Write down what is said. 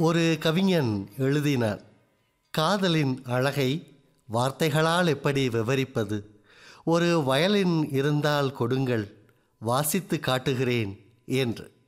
ஒரு கவிஞன் எழுதினார், காதலின் அழகை வார்த்தைகளால் எப்படி விவரிப்பது? ஒரு வயலின் இருந்தால் கொடுங்கள், வாசித்து காட்டுகிறேன் என்று.